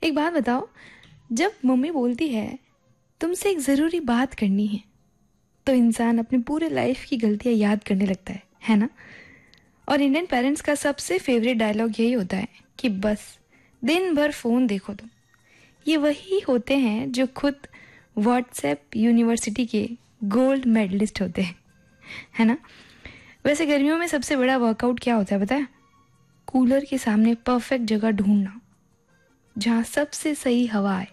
एक बात बताओ, जब मम्मी बोलती है तुमसे एक ज़रूरी बात करनी है, तो इंसान अपने पूरे लाइफ की गलतियाँ याद करने लगता है ना? और इंडियन पेरेंट्स का सबसे फेवरेट डायलॉग यही होता है कि बस दिन भर फ़ोन देखो तुम। ये वही होते हैं जो खुद व्हाट्सएप यूनिवर्सिटी के गोल्ड मेडलिस्ट होते हैं, है ना? वैसे गर्मियों में सबसे बड़ा वर्कआउट क्या होता है पता है? कूलर के सामने परफेक्ट जगह ढूंढना, जहाँ सबसे सही हवा आए